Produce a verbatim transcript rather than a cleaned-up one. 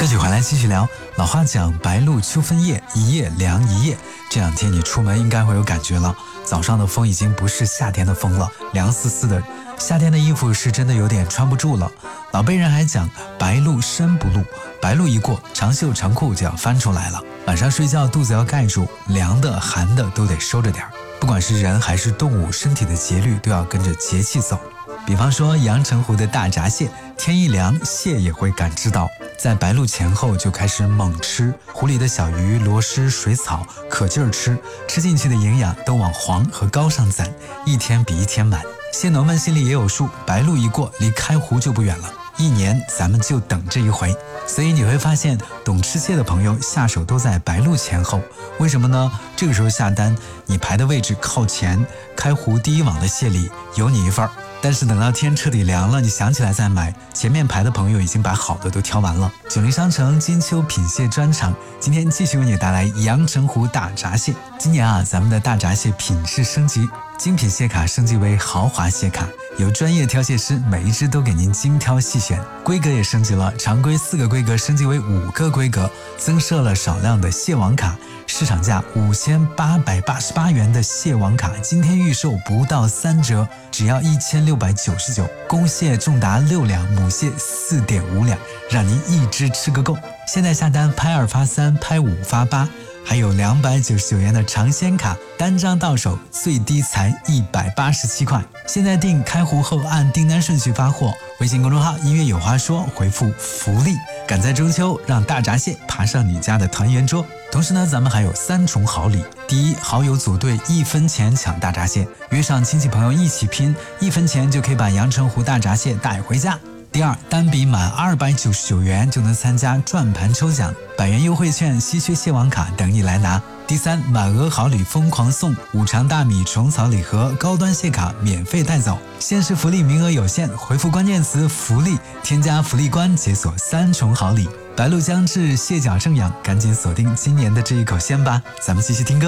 歌曲回来继续聊。老话讲白露秋分夜，一夜凉一夜。这两天你出门应该会有感觉了，早上的风已经不是夏天的风了，凉丝丝的。夏天的衣服是真的有点穿不住了。老辈人还讲白露身不露，白露一过，长袖长裤就要翻出来了。晚上睡觉肚子要盖住，凉的寒的都得收着点。不管是人还是动物，身体的节律都要跟着节气走。比方说阳澄湖的大闸蟹，天一凉，蟹也会感知到，在白露前后就开始猛吃，湖里的小鱼、螺蛳、水草可劲儿吃，吃进去的营养都往黄和高上攒，一天比一天满。蟹农们心里也有数，白露一过，离开湖就不远了，一年咱们就等这一回。所以你会发现，懂吃蟹的朋友下手都在白露前后。为什么呢？这个时候下单，你排的位置靠前，开湖第一网的蟹里有你一份儿。但是等到天彻底凉了，你想起来再买，前面排的朋友已经把好的都挑完了。九零商城金秋品蟹专场，今天继续为你带来阳澄湖大闸蟹。今年啊，咱们的大闸蟹品质升级，精品蟹卡升级为豪华蟹卡，有专业挑蟹师，每一只都给您精挑细选。规格也升级了，常规四个规格升级为五个规格，增设了少量的蟹王卡，市场价五千八百八十八元的蟹王卡，今天预售不到三折，只要一千六百九十九。公蟹重达六两，母蟹四点五两，让您一只吃个够。现在下单拍二发三，拍五发八。还有两百九十九元的尝鲜卡，单张到手最低才一百八十七块。现在订开湖后按订单顺序发货，微信公众号音乐有话说，回复福利，赶在中秋让大闸蟹爬上你家的团圆桌。同时呢，咱们还有三重好礼。第一，好友组队一分钱抢大闸蟹，约上亲戚朋友一起拼，一分钱就可以把阳澄湖大闸蟹带回家。第二，单笔满二百九十九元就能参加转盘抽奖，百元优惠券、稀缺蟹王卡等你来拿。第三，满额好礼疯狂送五常大米虫草礼盒、高端蟹卡免费带走。限时福利名额有限，回复关键词福利，添加福利官解锁三重好礼。白露将至，蟹脚正养，赶紧锁定今年的这一口鲜吧。咱们继续听歌。